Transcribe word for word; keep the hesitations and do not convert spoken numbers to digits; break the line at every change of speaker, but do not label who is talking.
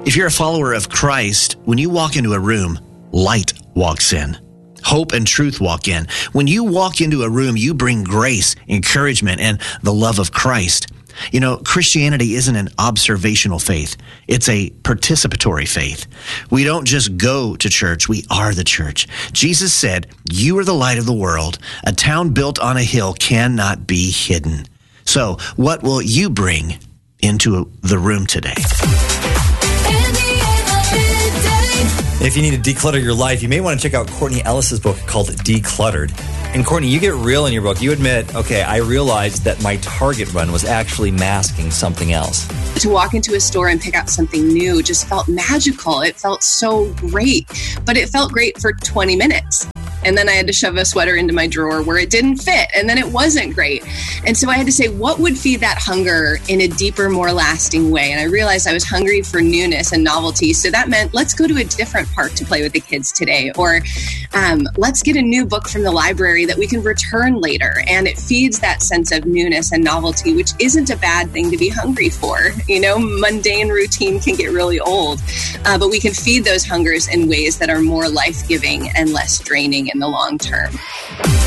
If you're a follower of Christ, when you walk into a room, light walks in. Hope and truth walk in. When you walk into a room, you bring grace, encouragement, and the love of Christ. You know, Christianity isn't an observational faith. It's a participatory faith. We don't just go to church. We are the church. Jesus said, "You are the light of the world. A town built on a hill cannot be hidden." So what will you bring into the room today?
If you need to declutter your life, you may want to check out Courtney Ellis's book called Decluttered. And Courtney, you get real in your book. You admit, okay, I realized that my Target run was actually masking something else.
To walk into a store and pick out something new just felt magical. It felt so great, but it felt great for twenty minutes. And then I had to shove a sweater into my drawer where it didn't fit. And then it wasn't great. And so I had to say, what would feed that hunger in a deeper, more lasting way? And I realized I was hungry for newness and novelty. So that meant, let's go to a different park to play with the kids today. Or um, let's get a new book from the library that we can return later. And it feeds that sense of newness and novelty, which isn't a bad thing to be hungry for. You know, mundane routine can get really old. Uh, but we can feed those hungers in ways that are more life-giving and less draining in the long term.